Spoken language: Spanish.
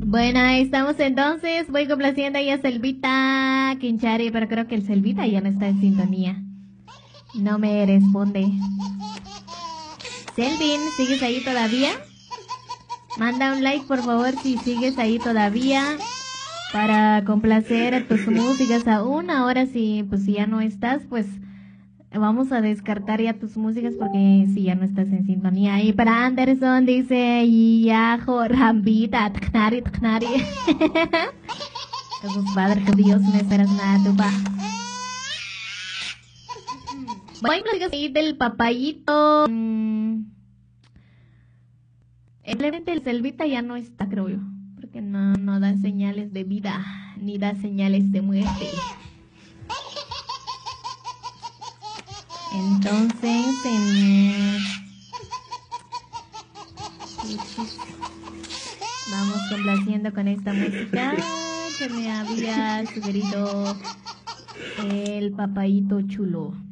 Bueno, ahí estamos entonces. Voy complaciendo ahí a Selvita Quinchari, pero creo que el Selvita ya no está en sintonía. No me responde. Selvin, ¿sigues ahí todavía? Manda un like, por favor, si sigues ahí todavía, para complacer tus músicas aún. Ahora sí, pues si ya no estás, pues vamos a descartar ya tus músicas porque si ya no estás en sintonía. Y para Anderson dice, Yajo, Rambita, Tchnari, Tchnari. Jesús Padre, que Dios me esperas nada, tu pa. Voy a platicar ahí del papayito. Simplemente el Selvita ya no está, creo yo, porque no da señales de vida, ni da señales de muerte. Entonces, vamos complaciendo con esta música que me había sugerido el papayito chulo.